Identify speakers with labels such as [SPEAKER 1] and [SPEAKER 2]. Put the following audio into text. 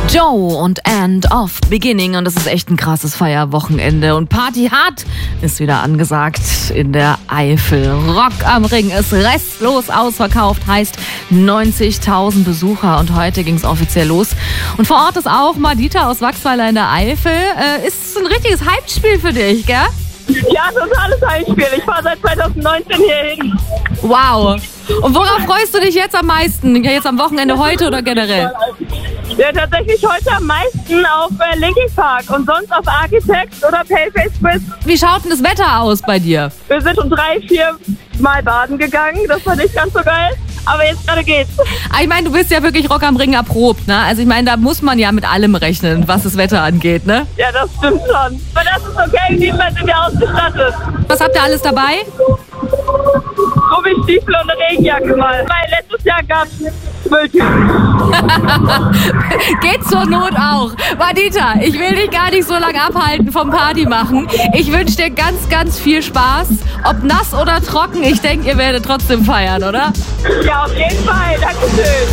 [SPEAKER 1] Joe und End of Beginning, und das ist echt ein krasses Feierwochenende und Party hart ist wieder angesagt in der Eifel. Rock am Ring ist restlos ausverkauft, heißt 90.000 Besucher, und heute ging es offiziell los. Und vor Ort ist auch Madita aus Wachsweiler in der Eifel. Ist ein richtiges Hype-Spiel für dich, gell?
[SPEAKER 2] Ja, totales Heimspiel. Ich fahre seit 2019 hier hin.
[SPEAKER 1] Wow. Und worauf freust du dich jetzt am meisten? Jetzt am Wochenende, heute oder generell?
[SPEAKER 2] Ja, tatsächlich heute am meisten auf Linkin Park und sonst auf Architects oder Paleface Quiz.
[SPEAKER 1] Wie schaut denn das Wetter aus bei dir?
[SPEAKER 2] Wir sind schon 3-4 Mal baden gegangen. Das war nicht ganz so geil. Aber jetzt gerade geht's.
[SPEAKER 1] Ich meine, du bist ja wirklich Rock am Ring erprobt, ne? Also ich meine, da muss man ja mit allem rechnen, was das Wetter angeht, ne?
[SPEAKER 2] Ja, das stimmt schon. Aber das ist okay, diesmal sind wir ausgestattet.
[SPEAKER 1] Was habt ihr alles dabei?
[SPEAKER 2] Gummistiefel und eine Regenjacke mal. Weil letztes Jahr gab's Mülltüten.
[SPEAKER 1] Geht zur Not auch. Madita, ich will dich gar nicht so lange abhalten vom Party machen. Ich wünsche dir ganz, ganz viel Spaß. Ob nass oder trocken, ich denke, ihr werdet trotzdem feiern, oder?
[SPEAKER 2] Ja, auf jeden Fall. Dankeschön.